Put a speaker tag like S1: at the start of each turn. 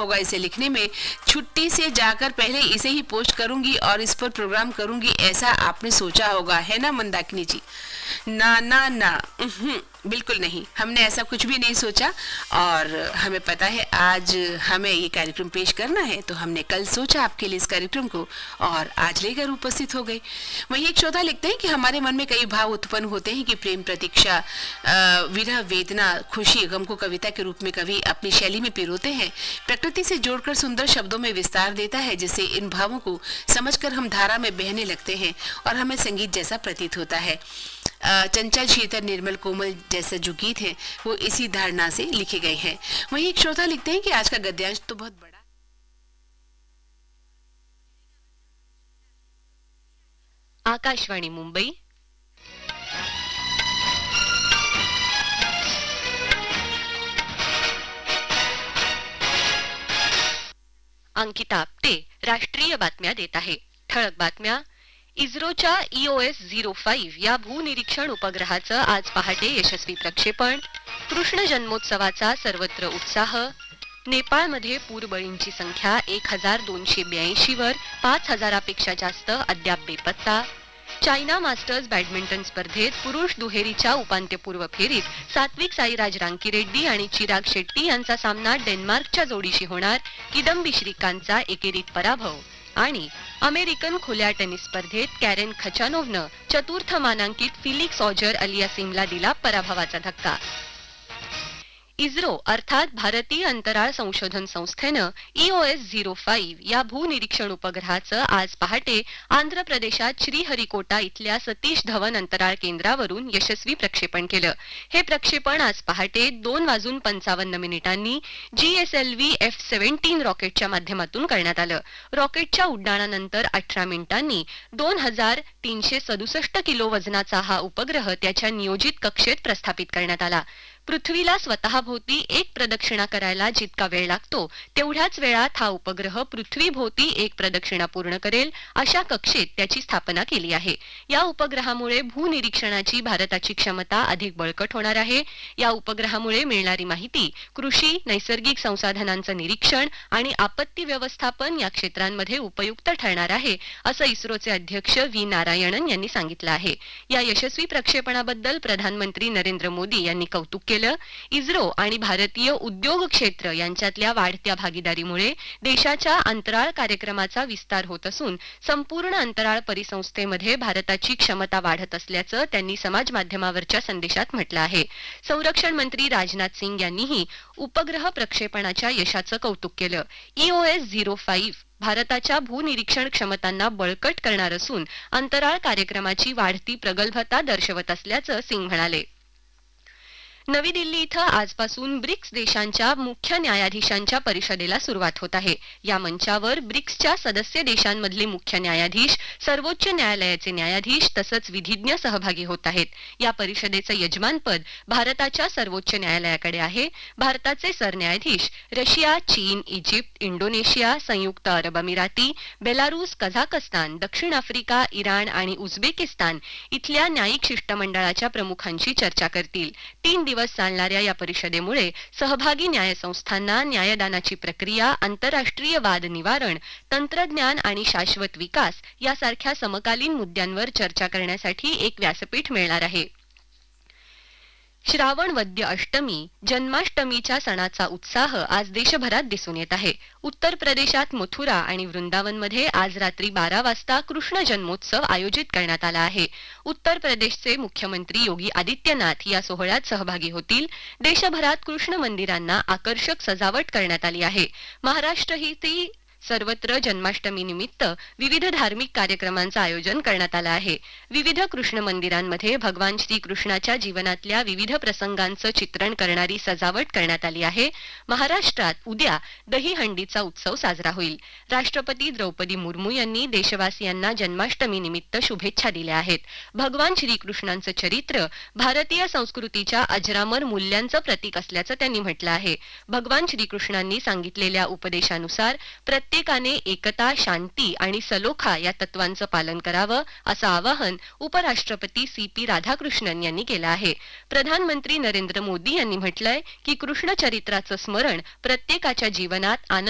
S1: होगा इसे लिखने में। छुट्टी से जाकर पहले इसे ही पोस्ट करूंगी और इस पर प्रोग्राम करूंगी, ऐसा आपने सोचा होगा, है ना मंदाकिनी जी? ना ना ना, बिल्कुल नहीं, हमने ऐसा कुछ भी नहीं सोचा। और हमें पता है आज हमें ये कार्यक्रम पेश करना है, तो हमने कल सोचा आपके लिए इस कार्यक्रम को और आज लेकर उपस्थित हो गए। वहीं एक श्रोता लिखते हैं कि हमारे मन में कई भाव उत्पन्न होते हैं कि प्रेम, प्रतीक्षा, विरह, वेदना, खुशी, गम को कविता के रूप में कवि अपनी शैली में पिरोते हैं। प्रकृति से जोड़कर सुंदर शब्दों में विस्तार देता है, जिससे इन भावों को समझकर हम धारा में बहने लगते हैं और हमें संगीत जैसा प्रतीत होता है। चंचल, शीतल, निर्मल, कोमल जैसे जो गीत हैं वो इसी धारणा से लिखे गए हैं। वहीं एक श्रोता लिखते हैं कि आज का गद्यांश तो बहुत बड़ा।
S2: आकाशवाणी मुंबई, अंकिता आपटे राष्ट्रीय बातम्या देत आहे। ठळक बातम्या. इस्रोच्या EOS 05 या भूनिरीक्षण उपग्रहाचं आज पहाटे यशस्वी प्रक्षेपण. कृष्ण जन्मोत्सवाचा सर्वत्र उत्साह. नेपाळमध्ये पूरबळींची संख्या 1282 वर, 5000पेक्षा जास्त अद्याप बेपत्ता. चायना मास्टर्स बॅडमिंटन स्पर्धेत पुरुष दुहेरीच्या उपांत्यपूर्व फेरीत सात्विक साईराज रांकीरेड्डी आणि चिराग शेट्टी यांचा सामना डेन्मार्कच्या जोडीशी होणार. किदंबी श्रीकांतचा एकेरीत पराभव. आणि अमेरिकन खुल्या टेनिस स्पर्धेत कॅरेन खचानोव्हनं चतुर्थ मानांकित फिलिक्स ऑजर अलियासिमला दिला पराभवाचा धक्का. इस्रो अर्थात भारतीय अंतराळ संशोधन संस्थेनं EOS 05 या भूनिरीक्षण उपग्रहाचं आज पहाटे आंध्र प्रदेशात श्रीहरिकोटा इथल्या सतीश धवन अंतराळ केंद्रावरून यशस्वी प्रक्षेपण केलं. हे प्रक्षेपण आज पहाटे 2:55 GSLV F-17 रॉकेटच्या माध्यमातून करण्यात आलं. रॉकेटच्या उड्डाणानंतर 18 मिनिटांनी 2367 किलो वजनाचा हा उपग्रह त्याच्या नियोजित कक्षेत प्रस्थापित करण्यात आला. पृथ्वीला स्वतःभोवती एक प्रदक्षिणा करायला जितका वेळ लागतो तेवढ्याच वेळात हा उपग्रह पृथ्वीभोवती एक प्रदक्षिणा पूर्ण करेल अशा कक्षेत त्याची स्थापना केली आहे. या उपग्रहामुळे भूनिरीक्षणाची भारताची क्षमता अधिक बळकट होणार आहे. या उपग्रहामुळे मिळणारी माहिती कृषी, नैसर्गिक संसाधनांचं निरीक्षण आणि आपत्ती व्यवस्थापन या क्षेत्रांमध्ये उपयुक्त ठरणार आहे, असं इस्रोचे अध्यक्ष V. नारायणन यांनी सांगितलं आहे. या यशस्वी प्रक्षेपणाबद्दल प्रधानमंत्री नरेंद्र मोदी यांनी कौतुक केलं. इस्रो आणि भारतीय उद्योग क्षेत्र यांच्यातल्या वाढत्या भागीदारीमुळे देशाच्या अंतराळ कार्यक्रमाचा विस्तार होत असून संपूर्ण अंतराळ परिसंस्थेमध्ये भारताची क्षमता वाढत असल्याचं त्यांनी समाज माध्यमावरच्या संदेशात म्हटलं आहे. संरक्षण मंत्री राजनाथ सिंग यांनीही उपग्रह प्रक्षेपणाच्या यशाचं कौतुक केलं. EOS 05 भारताच्या भूनिरीक्षण क्षमतांना बळकट करणार असून अंतराळ कार्यक्रमाची वाढती प्रगल्भता दर्शवत असल्याचं सिंग म्हणाले. नवी दिल्ली इथं आजपासून ब्रिक्स देशांच्या मुख्य न्यायाधीशांच्या परिषदेला सुरुवात होत आहे. या मंचावर ब्रिक्सच्या सदस्य देशांमधले मुख्य न्यायाधीश, सर्वोच्च न्यायालयाचे न्यायाधीश तसंच विधिज्ञ सहभागी होत आहेत. या परिषदेचं यजमानपद भारताच्या सर्वोच्च न्यायालयाकडे आहे. भारताचे सरन्यायाधीश रशिया, चीन, इजिप्त, इंडोनेशिया, संयुक्त अरब अमिराती, बेलारूस, कझाकस्तान, दक्षिण आफ्रिका, इराण आणि उझबेकिस्तान इथल्या न्यायिक शिष्टमंडळाच्या प्रमुखांशी चर्चा करतील. 3 दिवस चालणाऱ्या या परिषदेमुळे सहभागी न्यायसंस्थांना न्यायदानाची प्रक्रिया, आंतरराष्ट्रीय वाद निवारण, तंत्रज्ञान आणि शाश्वत विकास यासारख्या समकालीन मुद्द्यांवर चर्चा करण्यासाठी एक व्यासपीठ मिळणार आहे. श्रावण वद्य अष्टमी, जन्माष्टमीच्या सणाचा उत्साह आज देशभरात दिसून येत आहे. उत्तर प्रदेशात मथुरा आणि वृंदावनमध्ये आज रात्री 12 वाजता कृष्ण जन्मोत्सव आयोजित करण्यात आला आहे. उत्तर प्रदेशचे मुख्यमंत्री योगी आदित्यनाथ या सोहळ्यात सहभागी होतील. देशभरात कृष्ण मंदिरांना आकर्षक सजावट करण्यात आली आहे. महाराष्ट्रातही सर्वत्र जन्माष्टमी निमित्त विविध धार्मिक कार्यक्रमांचं आयोजन करण्यात आलं आहे. विविध कृष्ण मंदिरांमध्ये भगवान श्रीकृष्णाच्या जीवनातल्या विविध प्रसंगांचं चित्रण करणारी सजावट करण्यात आली आहे. महाराष्ट्रात उद्या दहीहंडीचा उत्सव साजरा होईल. राष्ट्रपती द्रौपदी मुर्मू यांनी देशवासियांना जन्माष्टमी निमित्त शुभेच्छा दिल्या आहेत. भगवान श्रीकृष्णांचं चरित्र भारतीय संस्कृतीच्या अजरामर मूल्यांचं प्रतीक असल्याचं त्यांनी म्हटलं आहे. भगवान श्रीकृष्णांनी सांगितलेल्या उपदेशानुसार प्रत्येकाने एकता, शांती आणि सलोखा या तत्वांचं पालन करावं असं आवाहन उपराष्ट्रपती CP राधाकृष्णन यांनी केलं आहे. प्रधानमंत्री नरेंद्र मोदी यांनी म्हटलंय की कृष्ण चरित्राचं स्मरण प्रत्येकाच्या जीवनात आनंद